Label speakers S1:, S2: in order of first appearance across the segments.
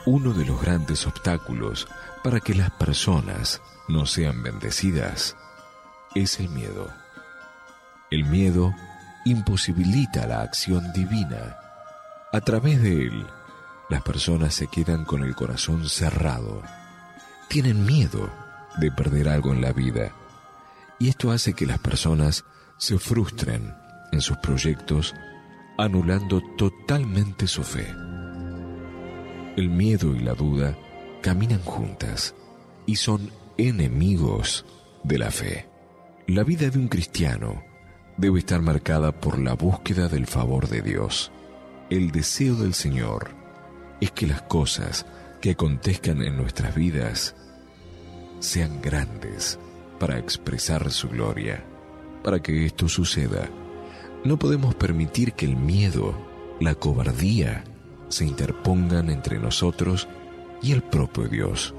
S1: Uno de los grandes obstáculos para que las personas no sean bendecidas es el miedo. El miedo imposibilita la acción divina. A través de él, las personas se quedan con el corazón cerrado. Tienen miedo de perder algo en la vida. Y esto hace que las personas se frustren en sus proyectos, anulando totalmente su fe. El miedo y la duda caminan juntas y son enemigos de la fe. La vida de un cristiano debe estar marcada por la búsqueda del favor de Dios. El deseo del Señor es que las cosas que acontezcan en nuestras vidas sean grandes para expresar su gloria. Para que esto suceda, no podemos permitir que el miedo, la cobardía, se interpongan entre nosotros y el propio Dios.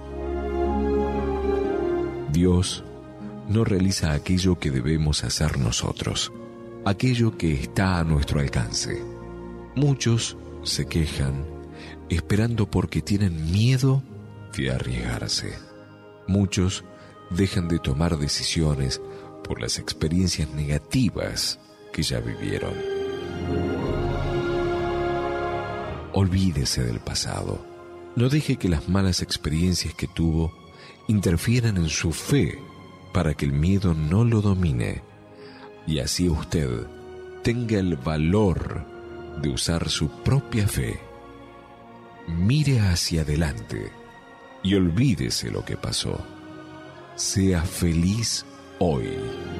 S1: Dios no realiza aquello que debemos hacer nosotros, aquello que está a nuestro alcance. Muchos se quejan esperando porque tienen miedo de arriesgarse. Muchos dejan de tomar decisiones por las experiencias negativas que ya vivieron. Olvídese del pasado. No deje que las malas experiencias que tuvo interfieran en su fe para que el miedo no lo domine y así usted tenga el valor de usar su propia fe. Mire hacia adelante y olvídese lo que pasó. Sea feliz hoy.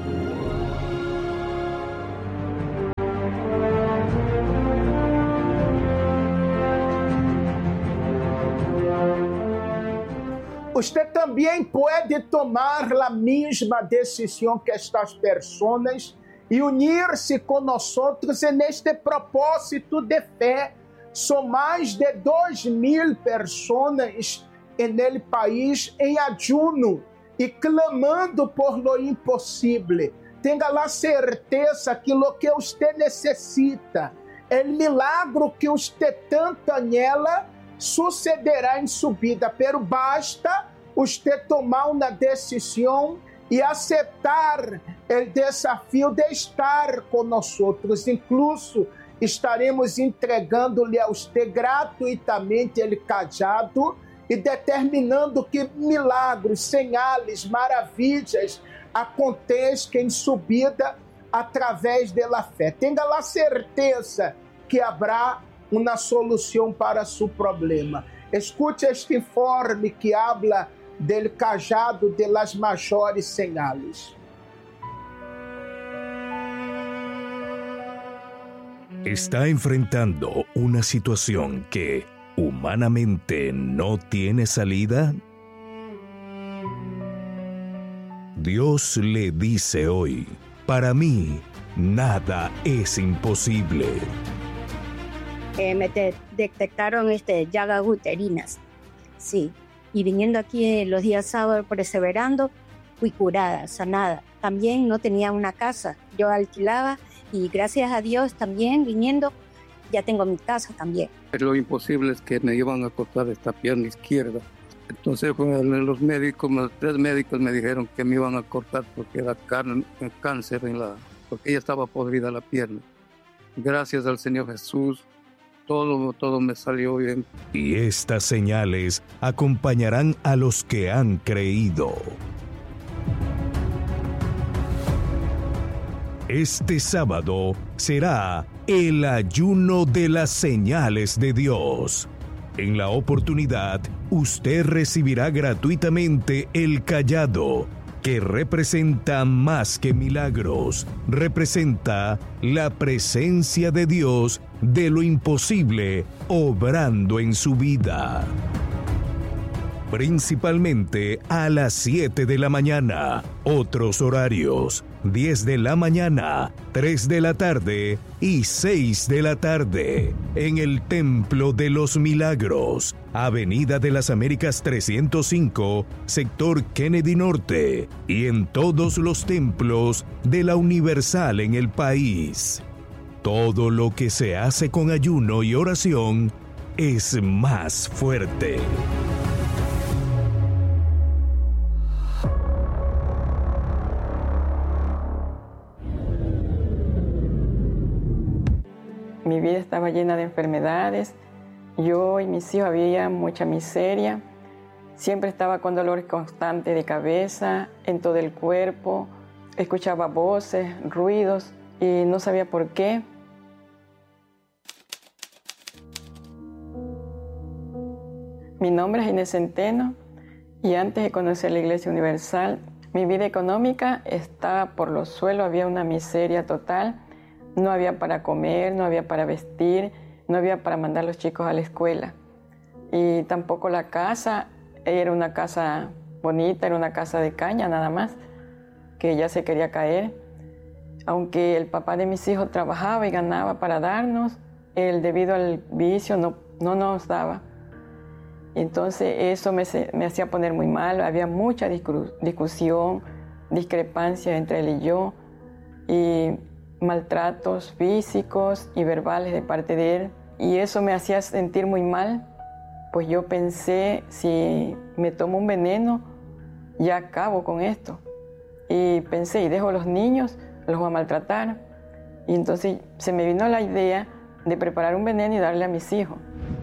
S2: Usted também pode tomar a mesma decisão que estas pessoas e unir-se conosco neste propósito de fé. São mais de 2.000 pessoas no país em ayuno e clamando por lo impossível. Tenha a certeza que o que você necessita, o milagre que você tanto anhela, sucederá em sua vida, pero basta você tomar uma decisão e aceitar o desafio de estar conosco. Incluso estaremos entregando-lhe a você gratuitamente o cajado e determinando que milagres, sinais, maravilhas aconteçam em sua vida através da fé. Tenha a certeza que haverá uma solução para seu problema. Escute este informe que habla del cajado de las maiores señales.
S3: Está enfrentando una situación que humanamente no tiene salida. Dios le dice hoy: para mí nada es imposible.
S4: Me detectaron llagas uterinas, sí, y viniendo aquí los días sábados perseverando, fui curada, sanada. También no tenía una casa, yo alquilaba y gracias a Dios también viniendo ya tengo mi casa también.
S5: Lo imposible es que me iban a cortar esta pierna izquierda. Entonces los médicos, los 3 médicos me dijeron que me iban a cortar porque era cáncer porque ella estaba podrida la pierna. Gracias al Señor Jesús, todo me salió bien.
S3: Y estas señales acompañarán a los que han creído. Este sábado será el ayuno de las señales de Dios. En la oportunidad, usted recibirá gratuitamente el cayado, que representa más que milagros, representa la presencia de Dios de lo imposible obrando en su vida. Principalmente a las 7 de la mañana, otros horarios, 10 de la mañana, 3 de la tarde y 6 de la tarde, en el Templo de los Milagros, Avenida de las Américas 305, sector Kennedy Norte, y en todos los templos de la Universal en el país. Todo lo que se hace con ayuno y oración es más fuerte.
S6: Mi vida estaba llena de enfermedades. Yo y mis hijos había mucha miseria. Siempre estaba con dolores constantes de cabeza, en todo el cuerpo. Escuchaba voces, ruidos y no sabía por qué. Mi nombre es Inés Centeno y antes de conocer la Iglesia Universal, mi vida económica estaba por los suelos, había una miseria total. No había para comer, no había para vestir, no había para mandar a los chicos a la escuela. Y tampoco la casa, era una casa bonita, era una casa de caña nada más, que ya se quería caer. Aunque el papá de mis hijos trabajaba y ganaba para darnos, él debido al vicio no nos daba. Entonces eso me hacía poner muy mal, había mucha discusión, discrepancia entre él y yo, y maltratos físicos y verbales de parte de él. Y eso me hacía sentir muy mal, pues yo pensé, si me tomo un veneno, ya acabo con esto. Y pensé, y dejo a los niños, los voy a maltratar. Y entonces se me vino la idea de preparar un veneno y darle a mis hijos.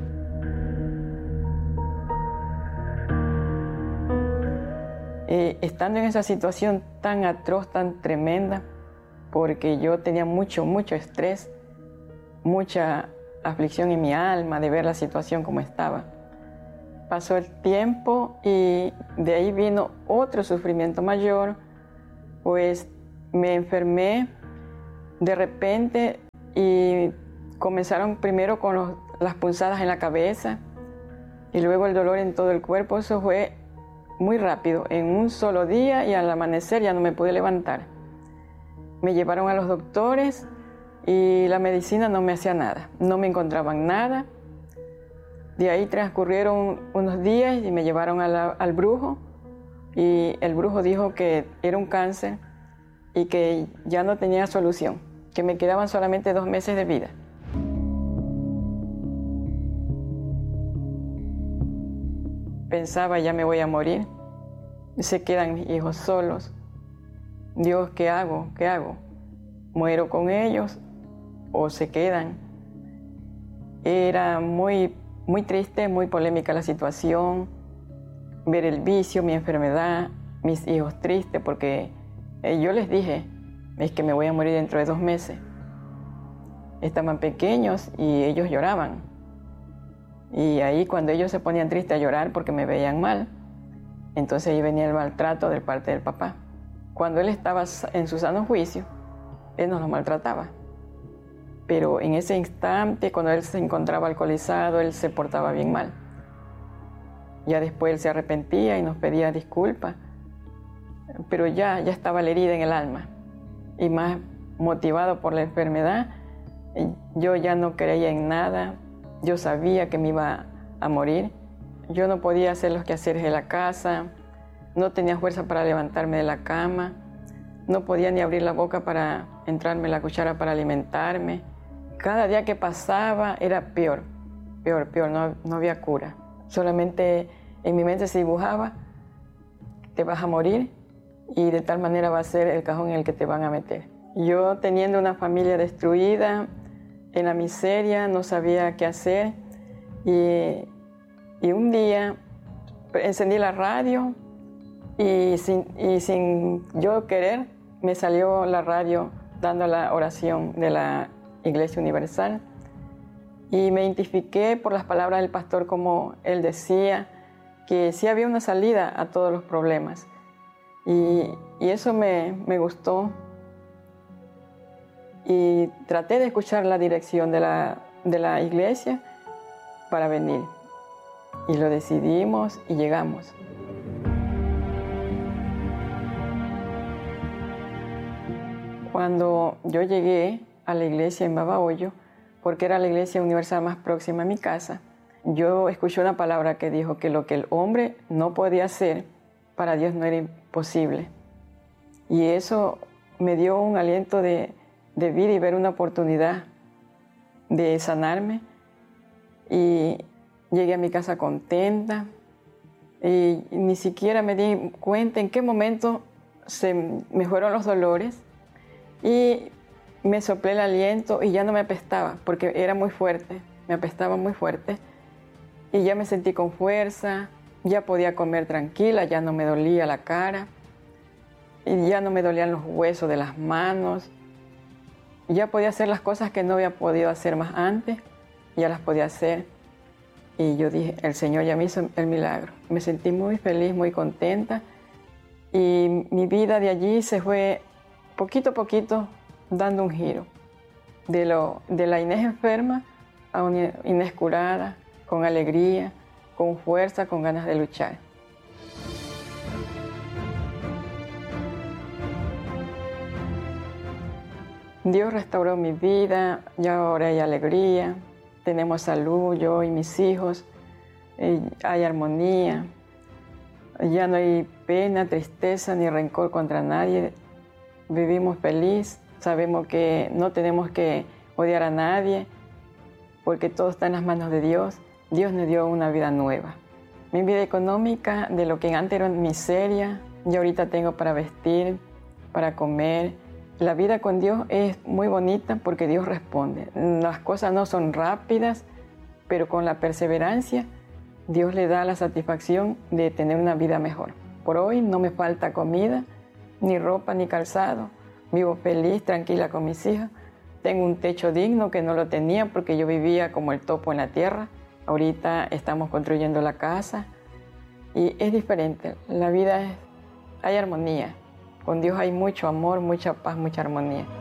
S6: Estando en esa situación tan atroz, tan tremenda, porque yo tenía mucho estrés, mucha aflicción en mi alma de ver la situación como estaba. Pasó el tiempo y de ahí vino otro sufrimiento mayor, pues me enfermé de repente y comenzaron primero con las punzadas en la cabeza y luego el dolor en todo el cuerpo. Eso fue muy rápido, en un solo día, y al amanecer ya no me pude levantar. Me llevaron a los doctores y la medicina no me hacía nada, no me encontraban nada. De ahí transcurrieron unos días y me llevaron al brujo, y el brujo dijo que era un cáncer y que ya no tenía solución, que me quedaban solamente 2 meses de vida. Pensaba, ya me voy a morir, se quedan mis hijos solos. Dios, ¿qué hago? ¿Qué hago? ¿Muero con ellos o se quedan? Era muy triste, muy polémica la situación, ver el vicio, mi enfermedad, mis hijos tristes, porque yo les dije, es que me voy a morir dentro de 2 meses. Estaban pequeños y ellos lloraban. Y ahí cuando ellos se ponían tristes a llorar porque me veían mal, entonces ahí venía el maltrato de parte del papá. Cuando él estaba en su sano juicio, él nos lo maltrataba. Pero en ese instante, cuando él se encontraba alcoholizado, él se portaba bien mal. Ya después él se arrepentía y nos pedía disculpas, pero ya estaba la herida en el alma. Y más motivado por la enfermedad, yo ya no creía en nada. Yo sabía que me iba a morir. Yo no podía hacer los quehaceres de la casa, no tenía fuerza para levantarme de la cama, no podía ni abrir la boca para entrarme la cuchara para alimentarme. Cada día que pasaba era peor, no había cura. Solamente en mi mente se dibujaba, te vas a morir y de tal manera va a ser el cajón en el que te van a meter. Yo teniendo una familia destruida, en la miseria, no sabía qué hacer, y un día encendí la radio y sin yo querer me salió la radio dando la oración de la Iglesia Universal, y me identifiqué por las palabras del pastor, como él decía que sí había una salida a todos los problemas, y eso me gustó. Y traté de escuchar la dirección de la iglesia para venir. Y lo decidimos y llegamos. Cuando yo llegué a la iglesia en Babahoyo, porque era la iglesia universal más próxima a mi casa, yo escuché una palabra que dijo que lo que el hombre no podía hacer, para Dios no era imposible. Y eso me dio un aliento de vida y ver una oportunidad de sanarme. Y Llegué a mi casa contenta y ni siquiera me di cuenta en qué momento se me fueron los dolores y me soplé el aliento y ya no me apestaba porque era muy fuerte, me apestaba muy fuerte y ya me sentí con fuerza, ya podía comer tranquila, ya no me dolía la cara y ya no me dolían los huesos de las manos, ya podía hacer las cosas que no había podido hacer más antes, ya las podía hacer. Y yo dije, el Señor ya me hizo el milagro. Me sentí muy feliz, muy contenta. Y mi vida de allí se fue poquito a poquito dando un giro. De la Inés enferma a una Inés curada, con alegría, con fuerza, con ganas de luchar. Dios restauró mi vida, ya ahora hay alegría. Tenemos salud, yo y mis hijos, hay armonía, ya no hay pena, tristeza ni rencor contra nadie. Vivimos feliz, sabemos que no tenemos que odiar a nadie, porque todo está en las manos de Dios. Dios nos dio una vida nueva. Mi vida económica, de lo que antes era miseria, yo ahorita tengo para vestir, para comer. La vida con Dios es muy bonita porque Dios responde. Las cosas no son rápidas, pero con la perseverancia, Dios le da la satisfacción de tener una vida mejor. Por hoy no me falta comida, ni ropa, ni calzado. Vivo feliz, tranquila con mis hijas. Tengo un techo digno que no lo tenía porque yo vivía como el topo en la tierra. Ahorita estamos construyendo la casa y es diferente. La vida hay armonía. Con Dios hay mucho amor, mucha paz, mucha armonía.